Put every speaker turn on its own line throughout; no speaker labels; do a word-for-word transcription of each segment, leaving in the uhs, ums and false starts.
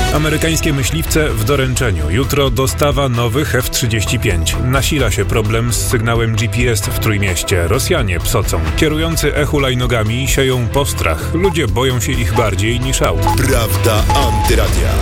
Amerykańskie myśliwce w doręczeniu. Jutro dostawa nowych F trzydzieści pięć. Nasila się problem z sygnałem G P S w Trójmieście. Rosjanie psocą. Kierujący e-hulajnogami sieją postrach. Ludzie boją się ich bardziej niż aut.
Prawda Antyradia.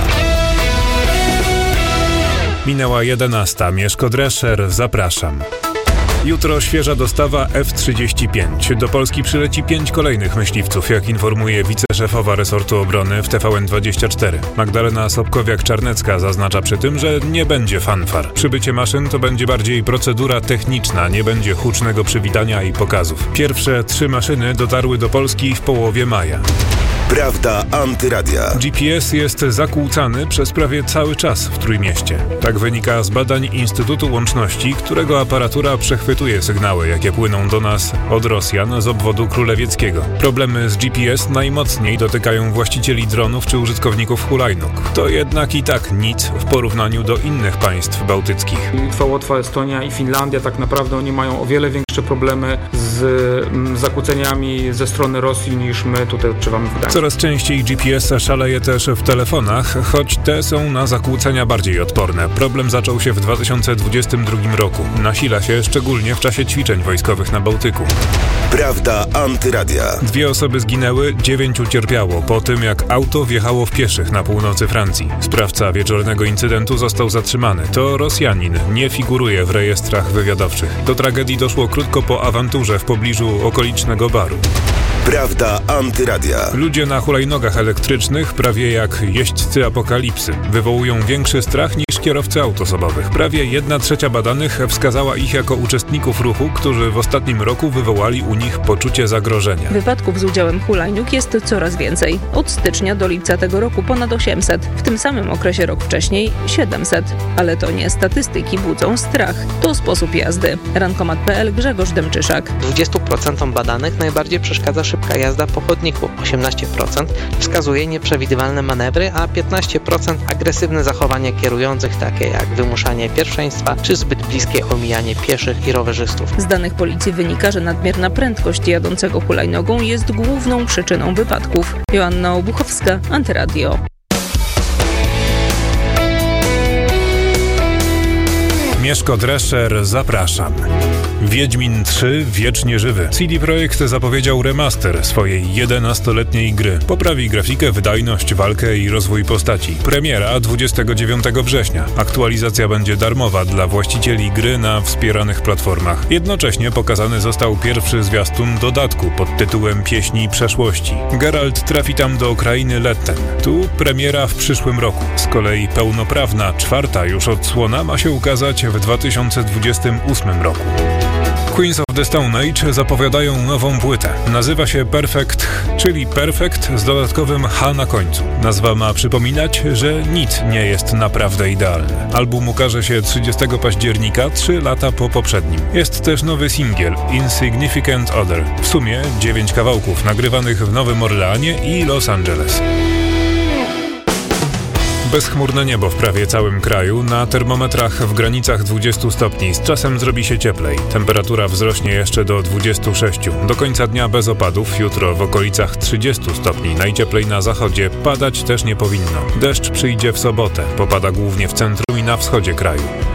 Minęła jedenasta. Mieszko Drescher, zapraszam. Jutro świeża dostawa F trzydzieści pięć. Do Polski przyleci pięć kolejnych myśliwców, jak informuje wiceszefowa resortu obrony w T V N dwadzieścia cztery. Magdalena Sobkowiak-Czarnecka zaznacza przy tym, że nie będzie fanfar. Przybycie maszyn to będzie bardziej procedura techniczna, nie będzie hucznego przywitania i pokazów. Pierwsze trzy maszyny dotarły do Polski w połowie maja.
Prawda Antyradia.
G P S jest zakłócany przez prawie cały czas w Trójmieście. Tak wynika z badań Instytutu Łączności, którego aparatura przechwytuje sygnały, jakie płyną do nas od Rosjan z obwodu królewieckiego. Problemy z G P S najmocniej dotykają właścicieli dronów czy użytkowników hulajnóg. To jednak i tak nic w porównaniu do innych państw bałtyckich.
Litwa, Łotwa, Estonia i Finlandia tak naprawdę oni mają o wiele większe problemy z mm, zakłóceniami ze strony Rosji niż my tutaj odczuwamy w Gdańsku.
Coraz częściej G P S szaleje też w telefonach, choć te są na zakłócenia bardziej odporne. Problem zaczął się w dwa tysiące dwudziestym drugim roku. Nasila się szczególnie w czasie ćwiczeń wojskowych na Bałtyku.
Prawda Antyradia.
Dwie osoby zginęły, dziewięć ucierpiało po tym, jak auto wjechało w pieszych na północy Francji. Sprawca wieczornego incydentu został zatrzymany. To Rosjanin, nie figuruje w rejestrach wywiadowczych. Do tragedii doszło krótko po awanturze w pobliżu okolicznego baru.
Prawda Antyradia.
Ludzie na hulajnogach elektrycznych, prawie jak jeźdźcy apokalipsy, wywołują większy strach niż kierowcy aut osobowych. Prawie jedna trzecia badanych wskazała ich jako uczestników ruchu, którzy w ostatnim roku wywołali u nich poczucie zagrożenia.
Wypadków z udziałem hulajnóg jest coraz więcej. Od stycznia do lipca tego roku ponad osiemset. W tym samym okresie rok wcześniej siedemset. Ale to nie statystyki budzą strach. To sposób jazdy. Rankomat kropka p l Grzegorz Dęczyszak.
dwadzieścia procent badanych najbardziej przeszkadza szybka jazda po chodniku. osiemnaście procent wskazuje nieprzewidywalne manewry, a piętnaście procent agresywne zachowanie kierujących, takie jak wymuszanie pierwszeństwa czy zbyt bliskie omijanie pieszych i rowerzystów.
Z danych policji wynika, że nadmierna prędkość jadącego hulajnogą jest główną przyczyną wypadków. Joanna Obuchowska, Antyradio.
Mieszko Drescher, zapraszam. Wiedźmin trzy wiecznie żywy. C D Projekt zapowiedział remaster swojej jedenastoletniej gry. Poprawi grafikę, wydajność, walkę i rozwój postaci. Premiera dwudziestego dziewiątego września. Aktualizacja będzie darmowa dla właścicieli gry na wspieranych platformach. Jednocześnie pokazany został pierwszy zwiastun dodatku pod tytułem Pieśni przeszłości. Geralt trafi tam do krainy Letten. Tu premiera w przyszłym roku. Z kolei pełnoprawna, czwarta już odsłona ma się ukazać w dwa tysiące dwudziestym ósmym roku. Queens of the Stone Age zapowiadają nową płytę. Nazywa się Perfect, czyli Perfect z dodatkowym H na końcu. Nazwa ma przypominać, że nic nie jest naprawdę idealne. Album ukaże się trzydziestego października, trzy lata po poprzednim. Jest też nowy singiel Insignificant Other. W sumie dziewięć kawałków nagrywanych w Nowym Orleanie i Los Angeles. Bezchmurne niebo w prawie całym kraju, na termometrach w granicach dwudziestu stopni. Z czasem zrobi się cieplej. Temperatura wzrośnie jeszcze do dwudziestu sześciu. Do końca dnia bez opadów, jutro w okolicach trzydziestu stopni. Najcieplej na zachodzie, padać też nie powinno. Deszcz przyjdzie w sobotę, popada głównie w centrum i na wschodzie kraju.